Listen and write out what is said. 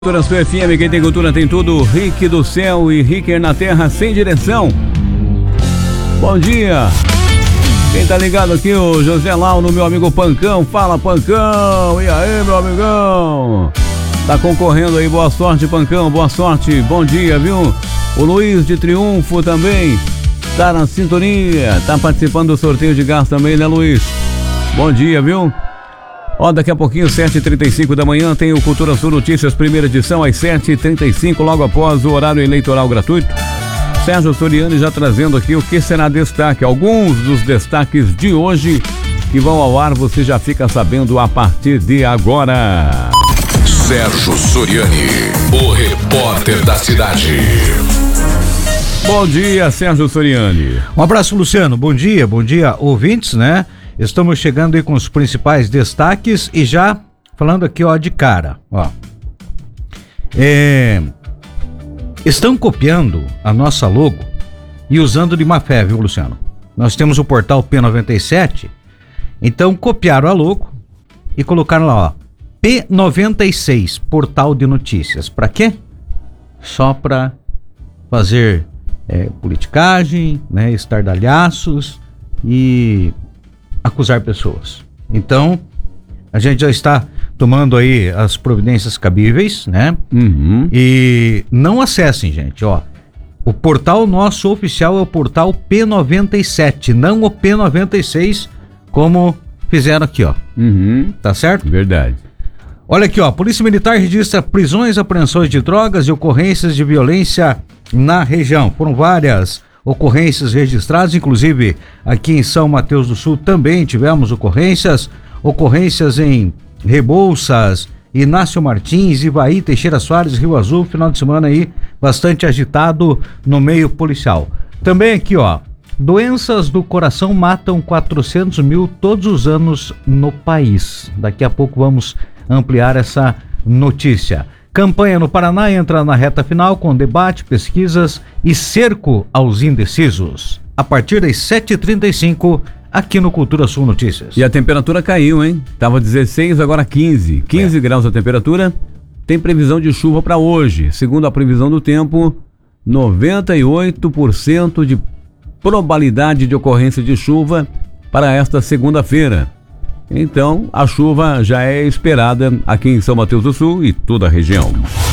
Cultura Sul FM, quem tem cultura tem tudo. Rick do céu e Ricker na terra sem direção. Bom dia. Quem tá ligado aqui, o José Launo, meu amigo Pancão. Fala, Pancão. E aí, meu amigão? Tá concorrendo aí, boa sorte, Pancão, boa sorte. Bom dia, viu? O Luiz de Triunfo também tá na sintonia, tá participando do sorteio de gás também, né, Luiz? Bom dia, viu? Ó, daqui a pouquinho, 7h35 da manhã, tem o Cultura Sul Notícias, primeira edição, às 7h35, logo após o horário eleitoral gratuito. Sérgio Soriani já trazendo aqui o que será destaque. Alguns dos destaques de hoje que vão ao ar, você já fica sabendo a partir de agora. Sérgio Soriani, o repórter da cidade. Bom dia, Sérgio Soriani. Um abraço, Luciano. Bom dia, ouvintes, né? Estamos chegando aí com os principais destaques e já falando aqui, ó, de cara, ó. Estão copiando a nossa logo e usando de má fé, viu, Luciano? Nós temos o portal P97, então copiaram a logo e colocaram lá, ó, P96, portal de notícias. Pra quê? Só pra fazer politicagem, né, estardalhaços e acusar pessoas. Então, a gente já está tomando aí as providências cabíveis, né? Uhum. E não acessem, gente, ó. O portal nosso oficial é o portal P97, não o P96, como fizeram aqui, ó. Uhum. Tá certo? Verdade. Olha aqui, ó. Polícia Militar registra prisões, apreensões de drogas e ocorrências de violência na região. Foram várias ocorrências registradas, inclusive aqui em São Mateus do Sul também tivemos ocorrências em Rebouças, Inácio Martins, Ivaí, Teixeira Soares, Rio Azul, final de semana aí bastante agitado no meio policial. Também aqui, ó, doenças do coração matam 400 mil todos os anos no país. Daqui a pouco vamos ampliar essa notícia. Campanha no Paraná entra na reta final com debate, pesquisas e cerco aos indecisos. A partir das 7h35, aqui no Cultura Sul Notícias. E a temperatura caiu, hein? Tava 16, agora 15. 15 graus a temperatura. Tem previsão de chuva para hoje. Segundo a previsão do tempo, 98% de probabilidade de ocorrência de chuva para esta segunda-feira. Então, a chuva já é esperada aqui em São Mateus do Sul e toda a região.